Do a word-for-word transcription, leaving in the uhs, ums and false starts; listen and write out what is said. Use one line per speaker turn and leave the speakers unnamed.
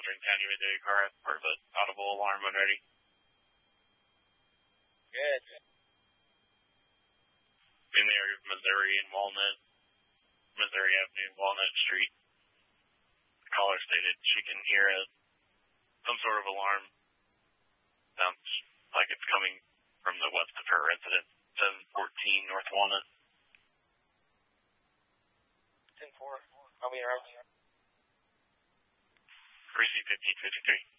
Washington County Midday car has part of an audible alarm when ready.
Good.
In the area of Missouri and Walnut, Missouri Avenue and Walnut Street. The caller stated she can hear a, some sort of alarm. Sounds like it's coming from the west of her residence, seven fourteen North Walnut.
ten four. How many are
Receive fifteen fifty-three.